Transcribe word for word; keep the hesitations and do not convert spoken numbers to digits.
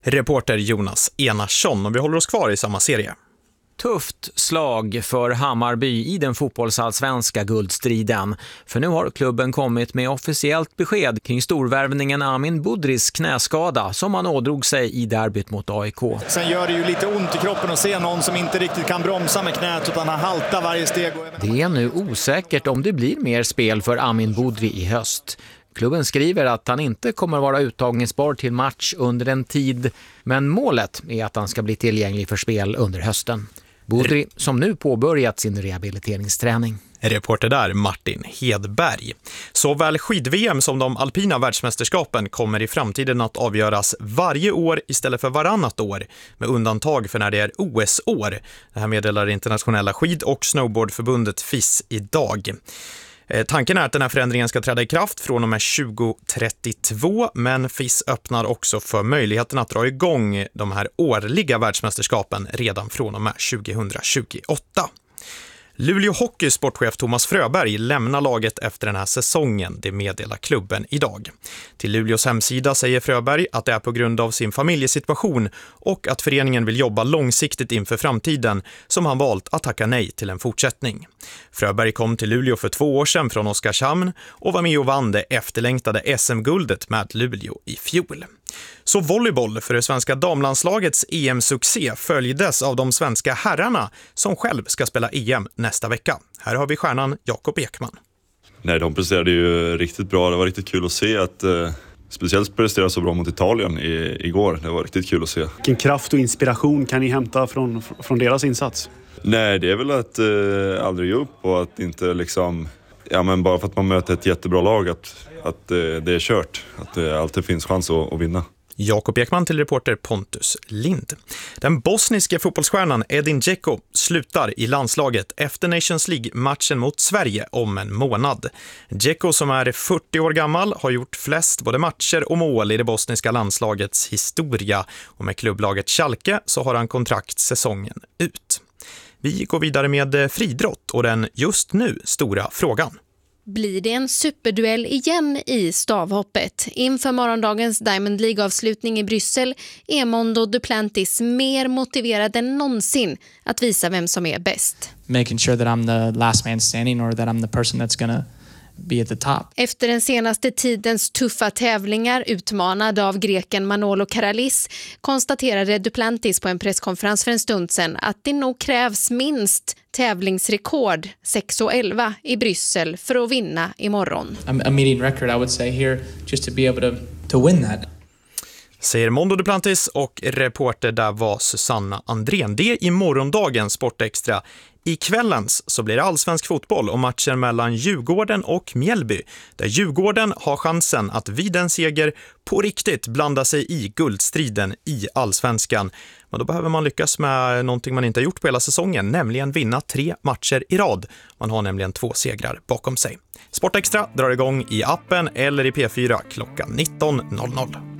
Reporter Jonas Enarsson, och vi håller oss kvar i samma serie. Tufft slag för Hammarby i den fotbollsallsvenska guldstriden. För nu har klubben kommit med officiellt besked kring storvärvningen Amin Budris knäskada som han ådrog sig i derbyt mot A I K. Sen gör det ju lite ont i kroppen att se någon som inte riktigt kan bromsa med knät utan han haltar varje steg. Det är nu osäkert om det blir mer spel för Amin Budri i höst. Klubben skriver att han inte kommer vara uttagningsbar till match under en tid, men målet är att han ska bli tillgänglig för spel under hösten. Budri som nu påbörjat sin rehabiliteringsträning. Reporter där Martin Hedberg. Såväl skid-V M som de alpina världsmästerskapen kommer i framtiden att avgöras varje år istället för varannat år, med undantag för när det är O S-år. Det här meddelar internationella skid- och snowboardförbundet F I S idag. Tanken är att den här förändringen ska träda i kraft från och med tjugo trettiotvå, men F I S öppnar också för möjligheten att dra igång de här årliga världsmästerskapen redan från och med tjugohundratjugoåtta. Luleå Hockey sportchef Thomas Fröberg lämnar laget efter den här säsongen, det meddelar klubben idag. Till Luleås hemsida säger Fröberg att det är på grund av sin familjesituation och att föreningen vill jobba långsiktigt inför framtiden som han valt att tacka nej till en fortsättning. Fröberg kom till Luleå för två år sedan från Oskarshamn och var med och vann det efterlängtade S M-guldet med Luleå i fjol. Så volleyboll för det svenska damlandslagets E M-succé följdes av de svenska herrarna som själv ska spela E M nästa vecka. Här har vi stjärnan Jakob Ekman. Nej, de presterade ju riktigt bra. Det var riktigt kul att se att eh, speciellt presterade så bra mot Italien i, igår. Det var riktigt kul att se. Vilken kraft och inspiration kan ni hämta från, från deras insats? Nej, det är väl att eh, aldrig ge upp och att inte liksom... Ja, men bara för att man möter ett jättebra lag att, att eh, det är kört. Att det alltid finns chans att, att vinna. Jakob Ekman till reporter Pontus Lind. Den bosniska fotbollsstjärnan Edin Dzeko slutar i landslaget efter Nations League-matchen mot Sverige om en månad. Dzeko, som är fyrtio år gammal, har gjort flest både matcher och mål i det bosniska landslagets historia. Och med klubblaget Schalke så har han kontrakt säsongen ut. Vi går vidare med friidrott och den just nu stora frågan. Blir det en superduell igen i stavhoppet? Inför morgondagens Diamond League-avslutning i Bryssel är Mondo Duplantis mer motiverad än någonsin att visa vem som är bäst. Making sure that I'm the last man standing or that I'm the person that's gonna be at the top. Efter den senaste tidens tuffa tävlingar utmanad av greken Manolo Karalis konstaterade Duplantis på en presskonferens för en stund sedan att det nog krävs minst tävlingsrekord sex och elva i Bryssel för att vinna imorgon. A meeting record I would say here just to be able to to win that. Säger Mondo Duplantis, och reporter där var Susanna Andrén. Det är i morgondagens Sportextra. I kvällens så blir det allsvensk fotboll och matchen mellan Djurgården och Mjällby, där Djurgården har chansen att vid en seger på riktigt blanda sig i guldstriden i allsvenskan. Men då behöver man lyckas med någonting man inte har gjort på hela säsongen, nämligen vinna tre matcher i rad. Man har nämligen två segrar bakom sig. Sportextra drar igång i appen eller i P fyra klockan nitton noll noll.